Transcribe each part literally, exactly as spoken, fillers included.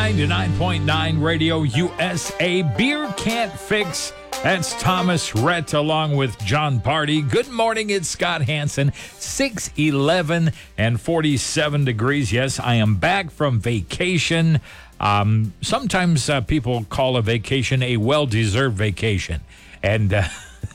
ninety-nine point nine Radio U S A. Beer Can't Fix. That's Thomas Rhett along with John Party. Good morning, it's Scott Hansen. six eleven and forty-seven degrees. Yes, I am back from vacation. Um, sometimes uh, people call a vacation a well-deserved vacation. And uh,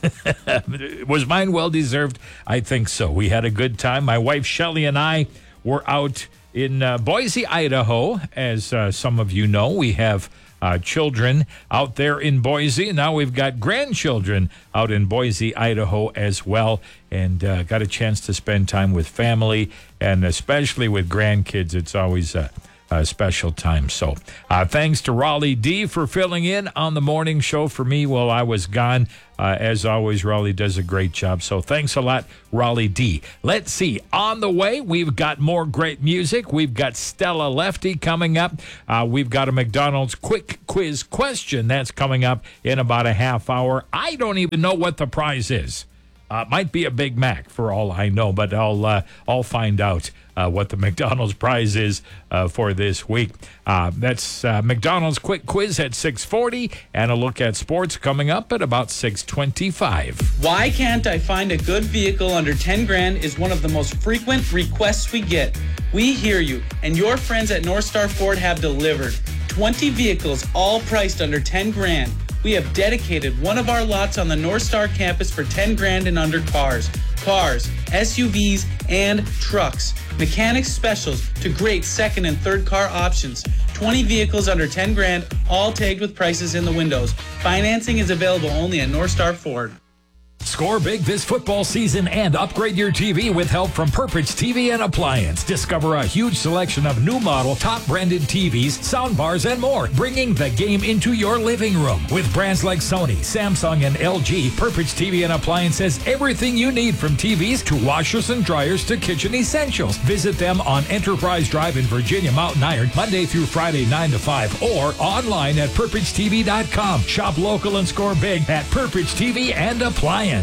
was mine well-deserved? I think so. We had a good time. My wife, Shelley, and I were out in uh, Boise, Idaho. As uh, some of you know, we have uh, children out there in Boise. Now we've got grandchildren out in Boise, Idaho as well. And uh, got a chance to spend time with family, and especially with grandkids. It's always a, a special time. So uh, thanks to Raleigh D for filling in on the morning show for me while I was gone. Uh, as always, Raleigh does a great job. So thanks a lot, Raleigh D. Let's see. On the way, we've got more great music. We've got Stella Lefty coming up. Uh, we've got a McDonald's quick quiz question that's coming up in about a half hour. I don't even know what the prize is. Uh, might be a Big Mac for all I know, but I'll uh, I'll find out uh, what the McDonald's prize is uh, for this week. Uh, that's uh, McDonald's Quick Quiz at six forty, and a look at sports coming up at about six twenty-five. Why can't I find a good vehicle under ten grand is one of the most frequent requests we get. We hear you, and your friends at North Star Ford have delivered. twenty vehicles, all priced under ten grand. We have dedicated one of our lots on the North Star campus for ten grand and under cars, cars, S U Vs, and trucks. Mechanics specials to great second and third car options. twenty vehicles under ten grand, all tagged with prices in the windows. Financing is available only at North Star Ford. Score big this football season and upgrade your T V with help from Purpose T V and Appliance. Discover a huge selection of new model, top branded T Vs, soundbars, and more, bringing the game into your living room. With brands like Sony, Samsung, and L G, Purpose T V and Appliance has everything you need, from T Vs to washers and dryers to kitchen essentials. Visit them on Enterprise Drive in Virginia, Mountain Iron, Monday through Friday, nine to five, or online at purpose t v dot com. Shop local and score big at Purpose T V and Appliance.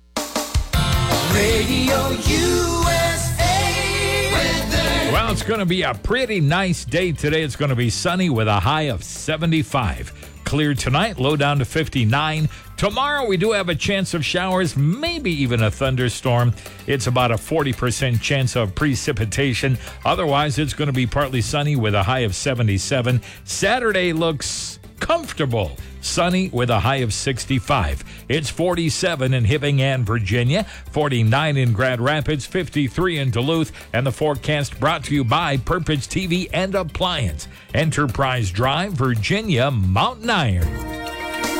Radio U S A weather. Well, it's going to be a pretty nice day today. It's going to be sunny with a high of seventy-five. Clear tonight, low down to fifty-nine. Tomorrow, we do have a chance of showers, maybe even a thunderstorm. It's about a forty percent chance of precipitation. Otherwise, it's going to be partly sunny with a high of seventy-seven. Saturday looks comfortable. Sunny with a high of sixty-five. It's forty-seven in Hibbing and Virginia, forty-nine in Grand Rapids, fifty-three in Duluth, and the forecast brought to you by Purpose T V and Appliance. Enterprise Drive, Virginia, Mountain Iron.